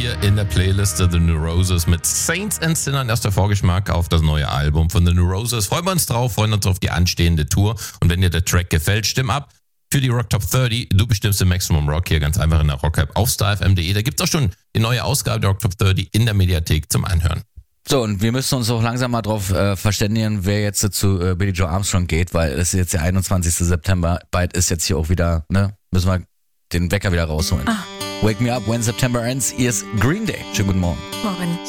hier in der Playliste The New Roses mit Saints and Sinners. Erster Vorgeschmack auf das neue Album von The New Roses. Freuen wir uns drauf, freuen uns auf die anstehende Tour. Und wenn dir der Track gefällt, stimm ab für die Rock Top 30. Du bestimmst den Maximum Rock hier ganz einfach in der Rock-App auf starfm.de. Da gibt es auch schon die neue Ausgabe der Rock Top 30 in der Mediathek zum Anhören. So, und wir müssen uns auch langsam mal drauf verständigen, wer jetzt zu Billie Joe Armstrong geht, weil es ist jetzt der 21. September. Bald ist jetzt hier auch wieder, müssen wir den Wecker wieder rausholen. Wake Me Up When September Ends. Hier ist Green Day. Schönen guten Morgen. Morgen.